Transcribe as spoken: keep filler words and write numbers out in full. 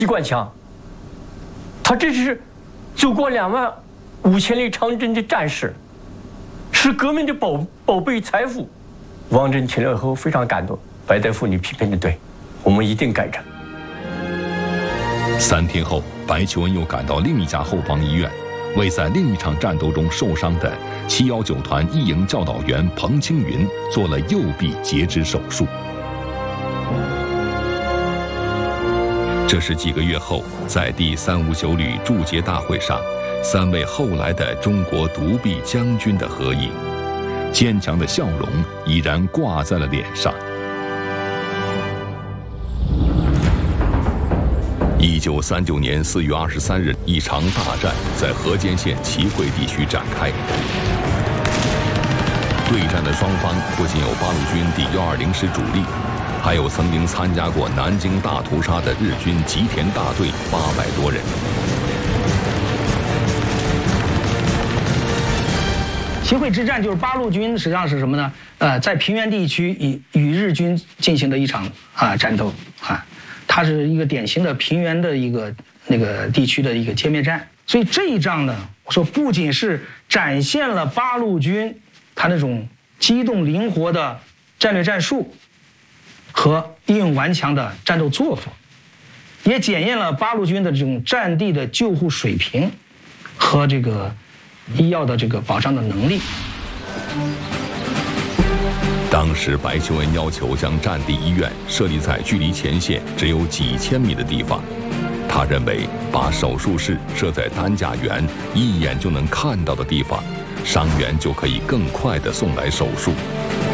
机关枪。他这是走过两万五千里长征的战士，是革命的宝宝贝财富。王震听了以后非常感动，白大夫，你批评的对，我们一定改正。 三天后，白求恩又赶到另一家后方医院，为在另一场战斗中受伤的七一九团一营教导员彭青云做了右臂截肢手术。这是几个月后，在第三五九旅祝捷大会上，三位后来的中国独臂将军的合影，坚强的笑容已然挂在了脸上。一九三九年四月二十三日，一场大战在河间县齐会地区展开。对战的双方不仅有八路军第幺二零师主力，还有曾经参加过南京大屠杀的日军吉田大队八百多人。 齐会之战就是八路军实际上是什么呢？呃，在平原地区与与日军进行的一场啊战斗啊，它是一个典型的平原的一个那个地区的一个歼灭战。所以这一仗呢，我说不仅是展现了八路军它那种机动灵活的战略战术和英勇顽强的战斗作风，也检验了八路军的这种战地的救护水平和这个医药的这个保障的能力。 当时白求恩要求将战地医院设立在距离前线只有几千米的地方，他认为把手术室设在担架员一眼就能看到的地方，伤员就可以更快地送来手术。